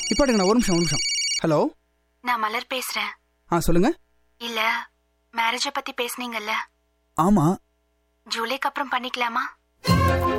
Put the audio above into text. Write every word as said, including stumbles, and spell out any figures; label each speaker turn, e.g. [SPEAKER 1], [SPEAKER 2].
[SPEAKER 1] இப்போ எடுங்கண்ணா, ஒரு நிமிஷம் ஒரு நிமிஷம். ஹலோ,
[SPEAKER 2] நான் மலர் பேசுறேன்.
[SPEAKER 1] ஆ சொல்லுங்க.
[SPEAKER 2] இல்ல மேரேஜ பத்தி பேசுனீங்கல்ல?
[SPEAKER 1] ஆமா.
[SPEAKER 2] ஜூலைக்கு அப்புறம் பண்ணிக்கலாமா?